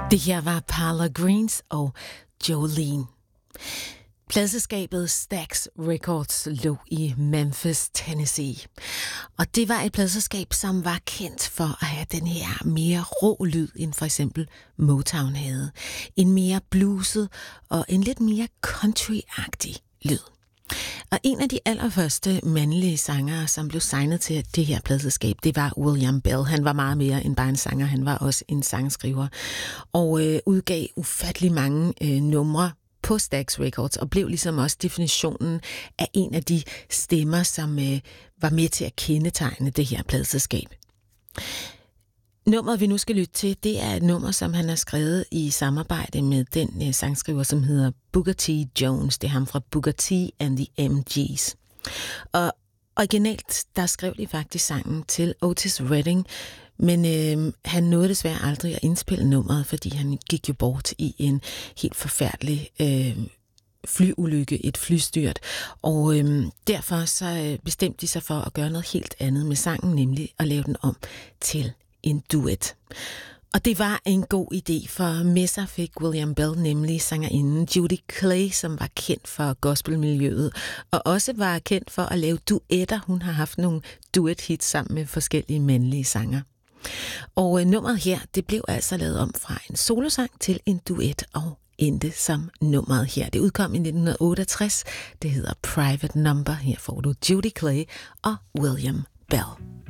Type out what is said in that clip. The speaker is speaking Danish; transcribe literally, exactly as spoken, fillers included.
Det her var Paula Greens og Jolene. Pladeselskabet Stax Records lå i Memphis, Tennessee. Og det var et pladeselskab, som var kendt for at have den her mere rå lyd, end for eksempel Motown havde. En mere bluset og en lidt mere country-agtig lyd. Og en af de allerførste mandlige sangere, som blev signet til det her pladeselskab, det var William Bell. Han var meget mere end bare en sanger, han var også en sangskriver. Og øh, udgav ufattelig mange øh, numre på Stax Records, og blev ligesom også definitionen af en af de stemmer, som øh, var med til at kendetegne det her pladeselskab. Nummeret, vi nu skal lytte til, det er et nummer, som han har skrevet i samarbejde med den øh, sangskriver, som hedder Booker T. Jones. Det er ham fra Booker T. and the M Gs. Og originalt, der skrev de faktisk sangen til Otis Redding, men øh, han nåede desværre aldrig at indspille nummeret, fordi han gik jo bort i en helt forfærdelig øh, flyulykke, et flystyrt. Og øh, derfor så øh, bestemte de sig for at gøre noget helt andet med sangen, nemlig at lave den om til en duet. Og det var en god idé, for med sig fik William Bell nemlig sangerinden Judy Clay, som var kendt for gospelmiljøet, og også var kendt for at lave duetter. Hun har haft nogle duet-hits sammen med forskellige mandlige sanger. Og øh, nummeret her, det blev altså lavet om fra en solosang til en duet, og endte som nummeret her. Det udkom i nitten otteogtres. Det hedder Private Number. Her får du Judy Clay og William Bell.